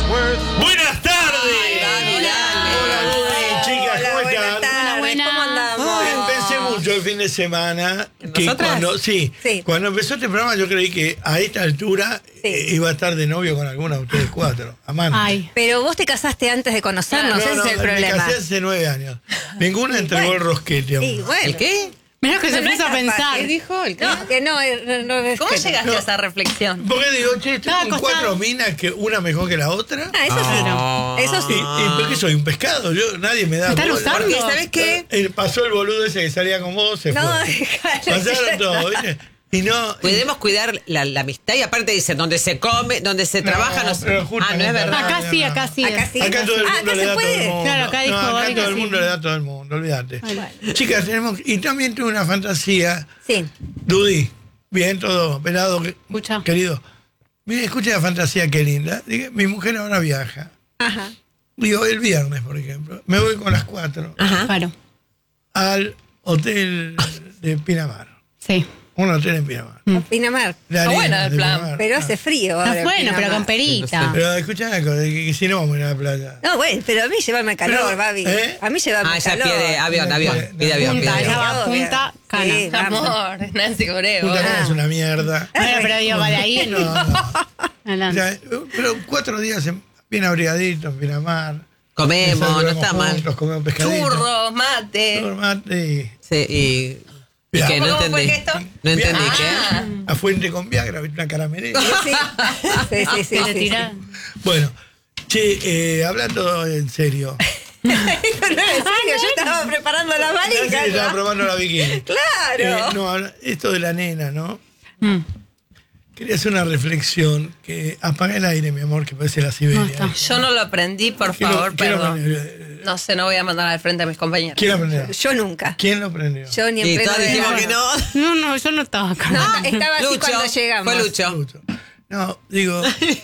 Buenas tardes. Hola, Dudy, chicas, ¿cómo están? Buenas. ¿Cómo andamos? Pensé mucho el fin de semana que cuando empezó este programa yo creí que a esta altura iba a estar de novio con alguna de ustedes cuatro, amantes. Ay. Pero vos te casaste antes de conocernos, ese es el problema. Me casé hace 9 años. Ninguna entregó el rosquete aún. ¿El qué? Mirá que se puso a pensar. ¿Qué dijo? ¿El qué? No, que no. ¿Cómo llegaste a esa reflexión? Porque digo, che, estoy con 4 minas, que una mejor que la otra. Ah, eso sí. No. Eso sí. ¿Y por qué soy un pescado? Nadie me da. ¿Me están usando? ¿Sabes qué? Pasó el boludo ese que salía con vos, se fue. Pasaron todo, ¿viste? Y no, Podemos cuidar la amistad y aparte dicen, donde se come, donde se trabaja, no es verdad. Acá sí. Acá todo el mundo le da a todo el mundo. Claro, acá dijo acá todo el mundo le da a todo el mundo, olvídate. Chicas, y también tuve una fantasía. Sí. Dudy, bien todo, pelado, Escucha. querido. Mira, escucha la fantasía, qué linda. Dije, mi mujer ahora viaja. Ajá. Digo, el viernes, por ejemplo. Me voy con las 4 Claro. al hotel de Pinamar. Sí. Un hotel en Pinamar. Pinamar. Está bueno el plan. Pero hace frío ahora. Está bueno, Pinamar. pero con perita. Pero escuchá una cosa, que si no vamos a ir a la playa. No, bueno, pero a mí llevarme al calor, Pero, Babi. ¿eh? A mí llevarme al Ya calor. pide avión. Pide avión. Punta, ya va, Obvio. punta, cana. Sí, vamos. Amor, Nancy Coreo. Punta Cana es una mierda. Bueno, pero digo, para ahí. No. Adelante. O sea, pero 4 días bien abrigaditos en Pinamar. Comemos, no está mal. Juntos, comemos pescadito. Churros, mate. Mate Sí, y que no ¿Cómo entendí. fue esto? No entendí y a fuente con Viagra, ¿viste? Una caramelera. Sí. Te tirá. Bueno, che, hablando en serio. Pero en serio, yo estaba preparando la valija. Nancy estaba probando la bikini. Claro. No, esto de la nena, ¿no? Quería hacer una reflexión, que apaga el aire, mi amor, que parece la Siberia. yo no lo aprendí, por ¿Quién lo- favor, quién lo perdón. aprendió? No sé, no voy a mandar al frente a mis compañeros. ¿Quién lo aprendió? Yo nunca. ¿Quién lo aprendió? Yo ni en Y pleno todos dijimos verano. que no. No, yo no estaba acá. No, estaba así Lucho, cuando llegamos. fue Lucho. Lucho. No, digo,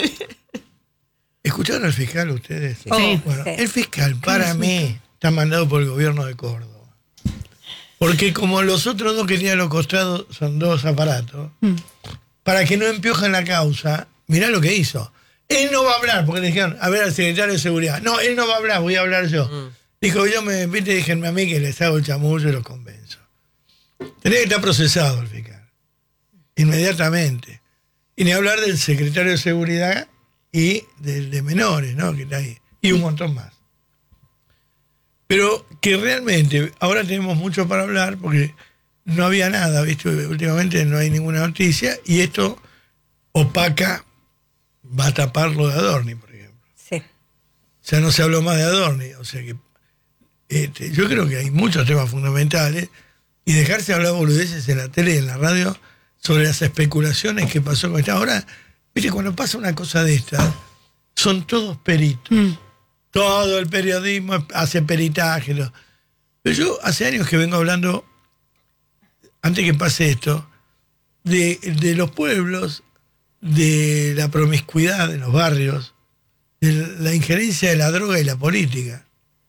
¿escucharon al fiscal ustedes? Sí. Bueno, Sí. el fiscal, para mí, está mandado por el gobierno de Córdoba. Porque como los otros dos que tienen a los costados son 2 aparatos, para que no empiojen la causa, mirá lo que hizo. Él no va a hablar, porque le dijeron, a ver al secretario de seguridad. No, él no va a hablar, voy a hablar yo. Dijo, viste, díjenme a mí que les hago el chamullo y los convenzo. Tenía que estar procesado el fiscal. Inmediatamente. Y ni hablar del secretario de seguridad y del de menores, ¿no? Que está ahí. Y un montón más. Pero que realmente ahora tenemos mucho para hablar porque no había nada, ¿viste? Últimamente no hay ninguna noticia y esto opaca, va a tapar lo de Adorni, por ejemplo. Sí. O sea, no se habló más de Adorni. O sea que yo creo que hay muchos temas fundamentales y dejarse hablar boludeces en la tele y en la radio sobre las especulaciones que pasó con esta. Ahora, viste, cuando pasa una cosa de esta, son todos peritos. Todo el periodismo hace peritaje. Pero yo hace años que vengo hablando, antes que pase esto, de los pueblos, de la promiscuidad de los barrios, de la injerencia de la droga y la política.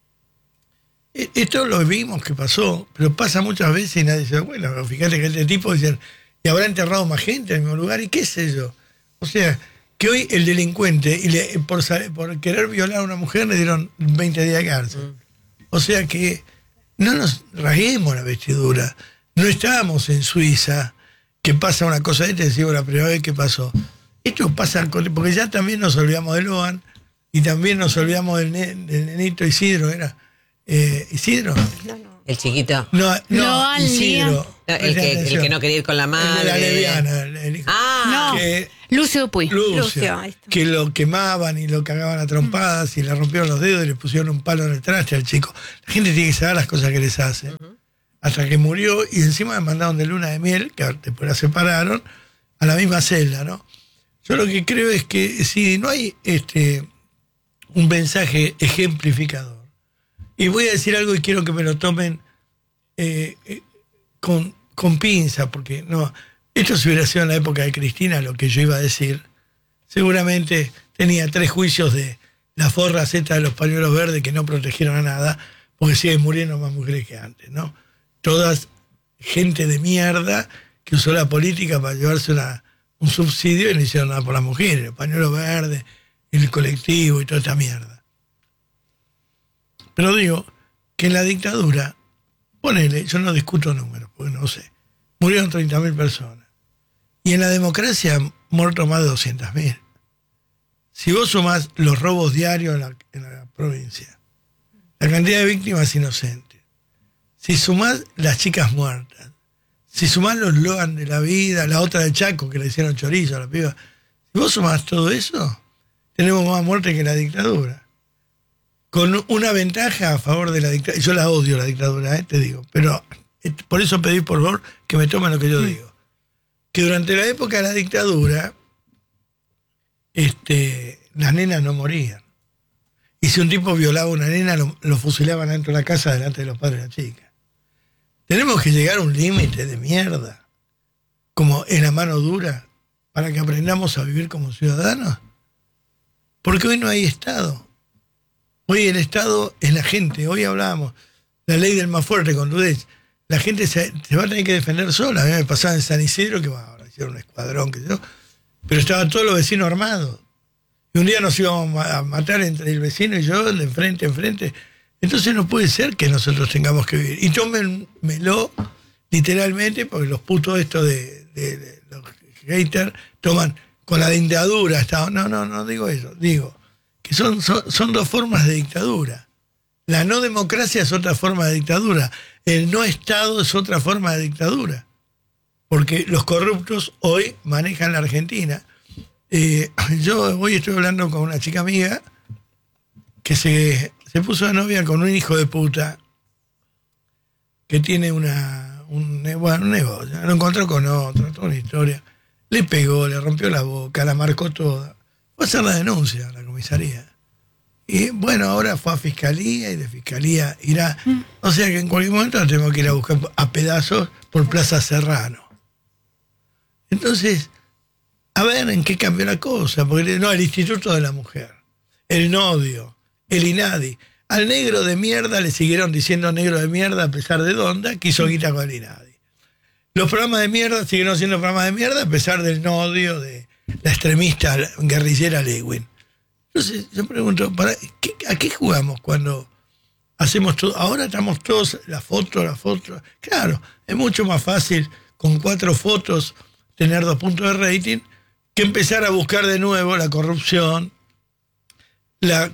Esto lo vimos que pasó, pero pasa muchas veces y nadie se da cuenta. Pero fíjate que este tipo dicen, y habrá enterrado más gente en el mismo lugar, y qué sé yo. O sea, que hoy el delincuente, por querer violar a una mujer, le dieron 20 días de cárcel. O sea que no nos rasguemos la vestidura. No estábamos en Suiza, que pasa una cosa de esta, decimos la primera vez que pasó. Esto pasa, porque ya también nos olvidamos de Loan, y también nos olvidamos del nenito Isidro, ¿era? ¿Isidro? El chiquito. No, Loan, Isidro. El que no quería ir con la madre. El de la leviana. El hijo. No, Que- Lucio Puy. Lucio, ahí está. que lo quemaban y lo cagaban a trompadas y le rompieron los dedos y le pusieron un palo en el traste al chico. La gente tiene que saber las cosas que les hacen. Hasta que murió y encima me mandaron de luna de miel, que después la separaron, a la misma celda, ¿no? Yo lo que creo es que si no hay un mensaje ejemplificador, y voy a decir algo y quiero que me lo tomen con pinza, porque no, esto si hubiera sido en la época de Cristina lo que yo iba a decir, seguramente tenía 3 juicios de la forra Z de los pañuelos verdes que no protegieron a nada, porque siguen muriendo más mujeres que antes, ¿no? Todas gente de mierda que usó la política para llevarse un subsidio y no hicieron nada por las mujeres, pañuelos verdes, el colectivo y toda esta mierda. Pero digo que en la dictadura, ponele, yo no discuto números, porque no sé, murieron 30.000 personas. Y en la democracia han muerto más de 200.000. Si vos sumás los robos diarios en la provincia, la cantidad de víctimas inocentes, si sumás las chicas muertas, si sumás los Logan de la vida, la otra de Chaco que le hicieron chorizo a la piba, si vos sumás todo eso, tenemos más muertes que la dictadura. Con una ventaja a favor de la dictadura. Yo la odio, la dictadura, te digo. Pero por eso pedí, por favor, que me tomen lo que yo digo. Que durante la época de la dictadura, las nenas no morían. Y si un tipo violaba a una nena, lo fusilaban dentro de la casa delante de los padres de la chica. Tenemos que llegar a un límite de mierda, como en la mano dura, para que aprendamos a vivir como ciudadanos. Porque hoy no hay Estado. Hoy el Estado es la gente. Hoy hablábamos, la ley del más fuerte con Ludech. La gente se va a tener que defender sola. A mí me pasaba en San Isidro, que ahora hicieron un escuadrón, pero estaban todos los vecinos armados. Y un día nos íbamos a matar entre el vecino y yo, de enfrente a enfrente. Entonces no puede ser que nosotros tengamos que vivir. Y tómenmelo literalmente, porque los putos estos de los haters toman con la dictadura. No digo eso. Digo que son dos formas de dictadura. La no democracia es otra forma de dictadura. El no Estado es otra forma de dictadura. Porque los corruptos hoy manejan la Argentina. Yo hoy estoy hablando con una chica amiga que se puso de novia con un hijo de puta que tiene un negocio. Lo encontró con otro, toda una historia. Le pegó, le rompió la boca, la marcó toda. Fue a hacer la denuncia a la comisaría. Y bueno, ahora fue a fiscalía y de fiscalía irá. O sea que en cualquier momento la tenemos que ir a buscar a pedazos por Plaza Serrano. Entonces, a ver en qué cambió la cosa. Porque no, el Instituto de la Mujer, el Nodio, el INADI. Al negro de mierda le siguieron diciendo negro de mierda a pesar de Donda, que hizo guita con el INADI. Los programas de mierda siguieron siendo programas de mierda a pesar del Nodio de la extremista guerrillera Lewin. Entonces yo pregunto, ¿a qué jugamos cuando hacemos todo? Ahora estamos todos, la foto. Claro, es mucho más fácil con 4 fotos tener 2 puntos de rating que empezar a buscar de nuevo la corrupción, la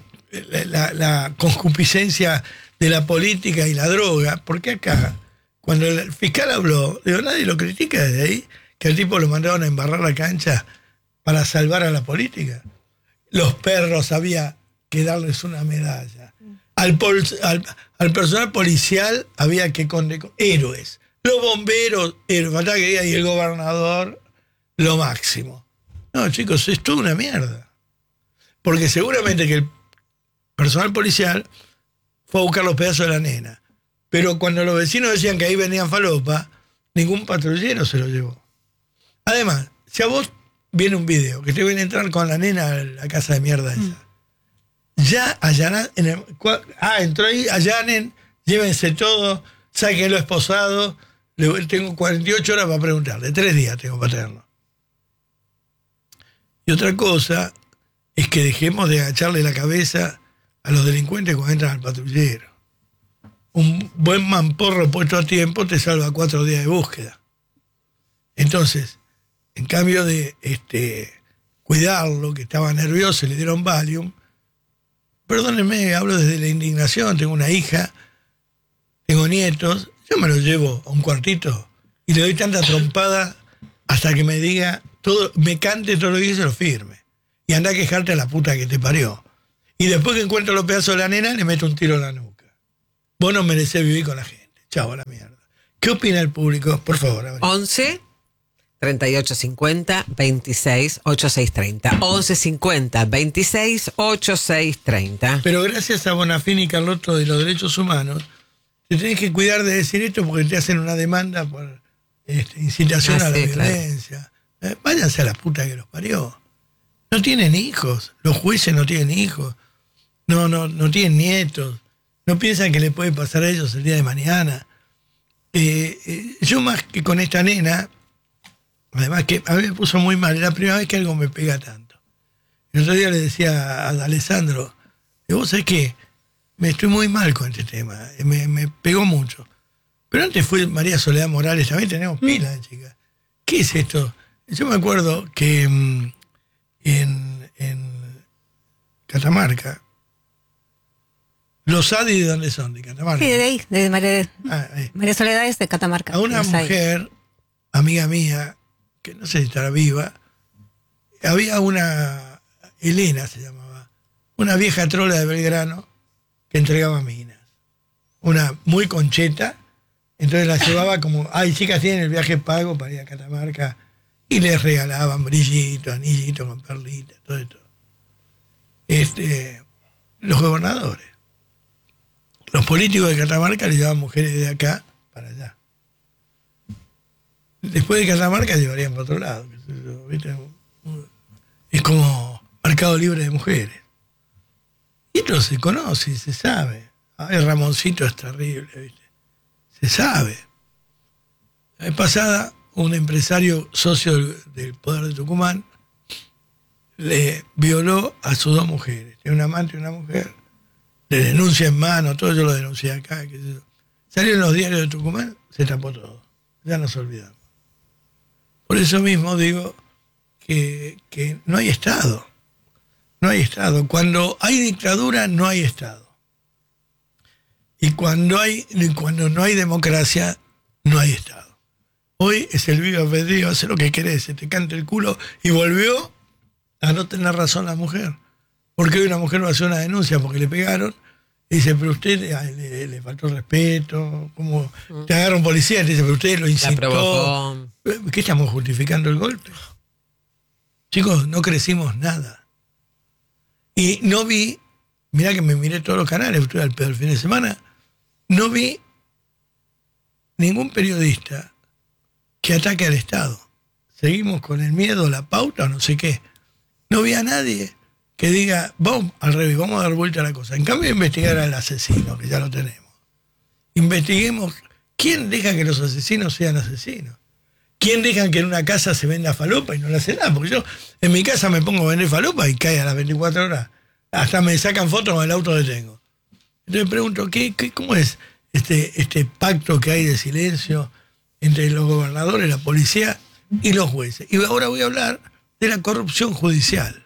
concupiscencia de la política y la droga. Porque acá, cuando el fiscal habló, nadie lo critica desde ahí, que al tipo lo mandaron a embarrar la cancha para salvar a la política. Los perros había que darles una medalla. Al personal policial había que héroes. Los bomberos, héroes. Y el gobernador, lo máximo. No, chicos, es toda una mierda. Porque seguramente que el personal policial fue a buscar los pedazos de la nena. Pero cuando los vecinos decían que ahí venían falopa, ningún patrullero se lo llevó. Además, si a vos viene un video que te ven entrar con la nena a la casa de mierda esa. Ya allanan, entró ahí, allanen, llévense todo, sáquenlo esposado. Tengo 48 horas para preguntarle, 3 días tengo para tenerlo. Y otra cosa es que dejemos de agacharle la cabeza a los delincuentes cuando entran al patrullero. Un buen mamporro puesto a tiempo te salva 4 días de búsqueda. Entonces, en cambio de cuidarlo, que estaba nervioso, le dieron Valium. Perdónenme, hablo desde la indignación, tengo una hija, tengo nietos, yo me los llevo a un cuartito y le doy tanta trompada hasta que me diga, me cante todo lo que dice, lo firme. Y anda a quejarte a la puta que te parió. Y después que encuentro los pedazos de la nena, le meto un tiro en la nuca. Vos no merecés vivir con la gente. Chao a la mierda. ¿Qué opina el público? Por favor, a ver. 11 3850 26 8630. 1150 26 8630. Pero gracias a Bonafini y Carlotto de los derechos humanos, te tenés que cuidar de decir esto porque te hacen una demanda por incitación a la violencia. Claro. Váyanse a la puta que los parió. No tienen hijos. Los jueces no tienen hijos. No tienen nietos. No piensan que le puede pasar a ellos el día de mañana. Yo más que con esta nena, además que a mí me puso muy mal, es la primera vez que algo me pega tanto. El otro día le decía a Alessandro, vos sabés que me estoy muy mal con este tema, me pegó mucho. Pero antes fue María Soledad Morales, también tenemos pila de chicas. ¿Qué es esto? Yo me acuerdo que en Catamarca, los ADI, ¿de dónde son? ¿De Catamarca? Sí, de ahí, de María, Ahí. María Soledad es de Catamarca. A una Los hay. mujer, amiga mía, que no sé si estará viva, había una, Elena se llamaba, una vieja trola de Belgrano que entregaba minas. Una muy concheta, entonces la llevaba como, chicas tienen el viaje pago para ir a Catamarca, y les regalaban brillitos, anillitos con perlitas, todo esto. Los gobernadores. Los políticos de Catamarca le llevaban mujeres de acá para allá. Después de Catamarca llevarían para otro lado. ¿Viste? Es como mercado libre de mujeres. Y esto se conoce, se sabe. El Ramoncito es terrible, ¿viste? Se sabe. La vez pasada, un empresario socio del Poder de Tucumán le violó a sus 2 mujeres. Tiene un amante y una mujer. Le denuncia en mano, todo yo lo denuncié acá. Salió en los diarios de Tucumán, se tapó todo. Ya nos olvidamos. Por eso mismo digo que no hay Estado. No hay Estado. Cuando hay dictadura, no hay Estado. Y cuando no hay democracia, no hay Estado. Hoy es el vivo albedrío, hace lo que querés, se te canta el culo, y volvió a no tener razón la mujer. Porque hoy una mujer va a hacer una denuncia porque le pegaron, y dice, pero usted le faltó respeto, como te agarra un policía y te dice, pero usted lo incitó. ¿Qué estamos justificando el golpe? Chicos, no crecimos nada. Y no vi, mirá que me miré todos los canales, estuve al pedo el fin de semana, no vi ningún periodista que ataque al Estado. Seguimos con el miedo, la pauta o no sé qué. No vi a nadie que diga, vamos al revés, vamos a dar vuelta a la cosa. En cambio, investigar al asesino, que ya lo tenemos. Investiguemos quién deja que los asesinos sean asesinos. ¿Quién deja que en una casa se venda falopa y no le hace nada? Porque yo en mi casa me pongo a vender falopa y cae a las 24 horas. Hasta me sacan fotos con el auto que tengo. Entonces pregunto, ¿cómo es este pacto que hay de silencio entre los gobernadores, la policía y los jueces? Y ahora voy a hablar de la corrupción judicial.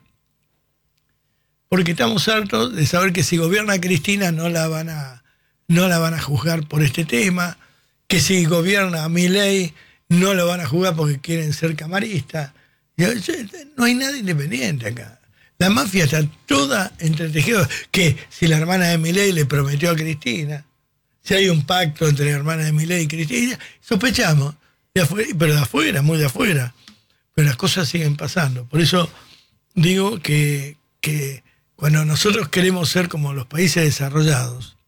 Porque estamos hartos de saber que si gobierna Cristina no la van a juzgar por este tema, que si gobierna Milei no lo van a juzgar porque quieren ser camaristas. No hay nada independiente acá. La mafia está toda entretejida. Que si la hermana de Milei le prometió a Cristina, si hay un pacto entre la hermana de Milei y Cristina, sospechamos, de afuera, pero de afuera, muy de afuera. Pero las cosas siguen pasando. Por eso digo que cuando nosotros queremos ser como los países desarrollados,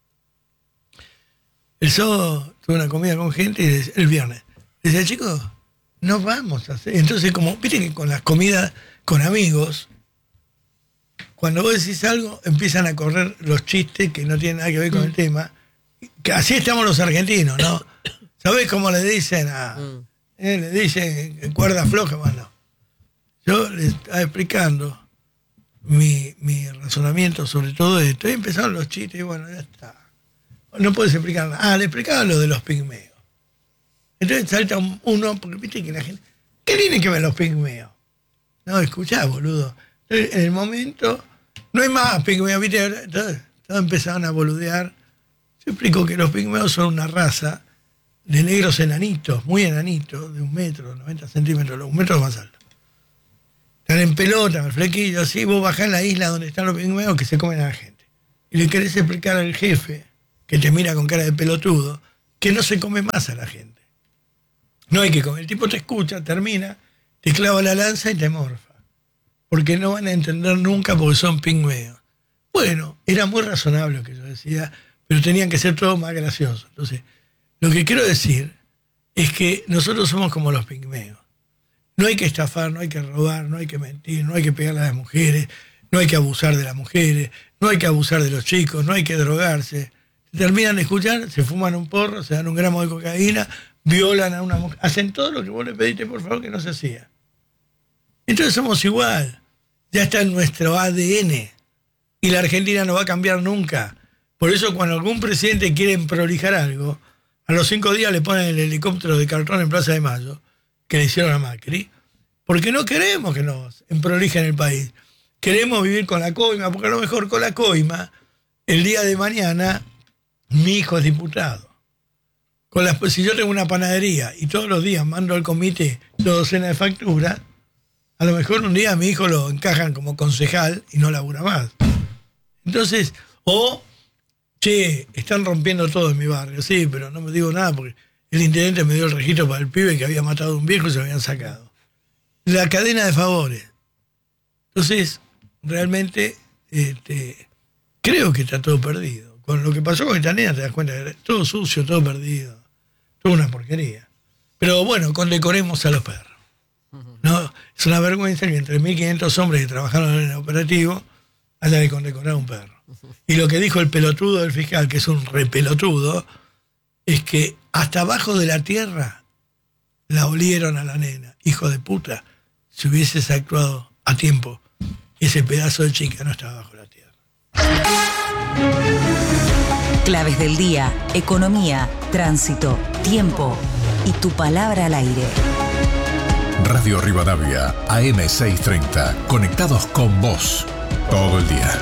el sábado tuve una comida con gente y el viernes decía, chicos, no vamos a hacer. Entonces, como viste que con las comidas con amigos, cuando vos decís algo, empiezan a correr los chistes que no tienen nada que ver con el tema. Que así estamos los argentinos, ¿no? ¿Sabés cómo le dicen le dicen cuerda floja? Bueno, yo les estaba explicando mi razonamiento sobre todo esto. Y empezaron los chistes y bueno, ya está. No puedes explicar nada. Le explicaba lo de los pigmeos. Entonces salta uno, porque viste que la gente... ¿Qué tiene que ver los pigmeos? No, escuchá, boludo. Entonces, en el momento, no hay más pigmeos, viste. Entonces, todos empezaron a boludear. Yo explico que los pigmeos son una raza de negros enanitos, muy enanitos, de 1 metro, 90 centímetros, los 1 metro más alto. Están en pelota, en el flequillo, así. Vos bajás en la isla donde están los pigmeos que se comen a la gente. Y le querés explicar al jefe, que te mira con cara de pelotudo, que no se come más a la gente. No hay que comer. El tipo te escucha, termina, te clava la lanza y te morfa. Porque no van a entender nunca porque son pigmeos. Bueno, era muy razonable lo que yo decía, pero tenían que ser todos más graciosos. Entonces, lo que quiero decir es que nosotros somos como los pigmeos. No hay que estafar, no hay que robar, no hay que mentir, no hay que pegar a las mujeres, no hay que abusar de las mujeres, no hay que abusar de los chicos, no hay que drogarse. Terminan de escuchar, se fuman un porro, se dan 1 gramo de cocaína, violan a una mujer, hacen todo lo que vos le pediste, por favor, que no se hacía. Entonces somos igual. ya está en nuestro ADN. Y la Argentina no va a cambiar nunca. Por eso cuando algún presidente quiere prolijar algo, a los 5 días le ponen el helicóptero de cartón en Plaza de Mayo, que le hicieron a Macri, porque no queremos que nos prolijen el país. Queremos vivir con la coima, porque a lo mejor con la coima, el día de mañana, mi hijo es diputado. Si yo tengo una panadería y todos los días mando al comité 2 docenas de facturas, a lo mejor un día a mi hijo lo encajan como concejal y no labura más. Entonces, che, están rompiendo todo en mi barrio. Sí, pero no me digo nada porque el intendente me dio el registro para el pibe que había matado a un viejo y se lo habían sacado. La cadena de favores. Entonces, realmente, creo que está todo perdido. Con lo que pasó con esta nena te das cuenta que todo sucio, todo perdido. Toda una porquería. Pero bueno, condecoremos a los perros. ¿No? Es una vergüenza que entre 1.500 hombres que trabajaron en el operativo haya que condecorar a un perro. Y lo que dijo el pelotudo del fiscal, que es un repelotudo, es que hasta abajo de la tierra la olieron a la nena. Hijo de puta, si hubieses actuado a tiempo, ese pedazo de chica no estaba bajo la tierra. Claves del día, economía, tránsito, tiempo y tu palabra al aire. Radio Rivadavia, AM630, conectados con vos todo el día.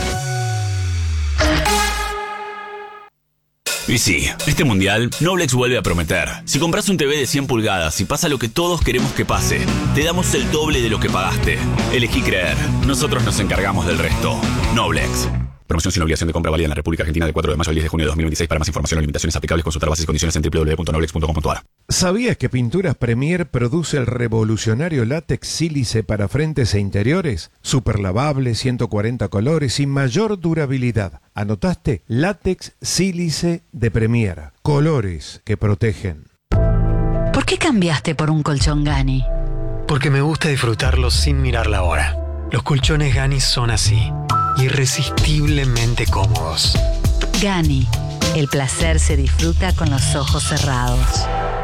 Y sí, este mundial, Noblex vuelve a prometer. Si compras un TV de 100 pulgadas y pasa lo que todos queremos que pase, te damos el doble de lo que pagaste. Elegí creer. Nosotros nos encargamos del resto. Noblex. Promoción sin obligación de compra válida en la República Argentina del 4 de mayo al 10 de junio de 2026. Para más información o limitaciones aplicables, consultar bases y condiciones en www.noblex.com.ar. ¿Sabías que Pinturas Premier produce el revolucionario látex sílice para frentes e interiores? Super lavable, 140 colores y mayor durabilidad. ¿Anotaste? Látex sílice de Premier. Colores que protegen. ¿Por qué cambiaste por un colchón Gani? Porque me gusta disfrutarlos sin mirar la hora. Los colchones Gani son así, irresistiblemente cómodos. Gani, el placer se disfruta con los ojos cerrados.